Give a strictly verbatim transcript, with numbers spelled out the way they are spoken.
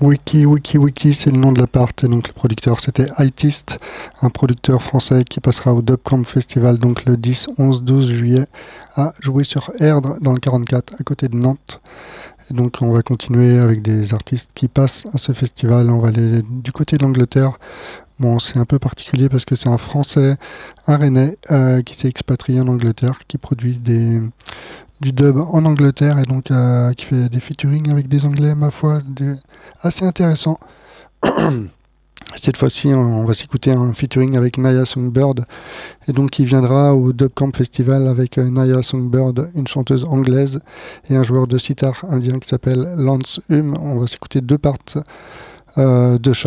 Wiki, Wiki, Wiki, c'est le nom de l'appart. Et donc le producteur, c'était Itist, un producteur français qui passera au Dubcamp Festival donc le dix, onze, douze juillet à jouer sur Erdre dans le quarante-quatre à côté de Nantes. Et donc on va continuer avec des artistes qui passent à ce festival. On va aller du côté de l'Angleterre. Bon, c'est un peu particulier parce que c'est un Français, un Rennais, euh, qui s'est expatrié en Angleterre, qui produit des, du dub en Angleterre et donc euh, qui fait des featuring avec des Anglais, ma foi, des, assez intéressant. Cette fois-ci, on va s'écouter un featuring avec Naya Songbird. Et donc, il viendra au Dubcamp Festival avec Naya Songbird, une chanteuse anglaise, et un joueur de sitar indien qui s'appelle Lance Hume. On va s'écouter deux parts euh, de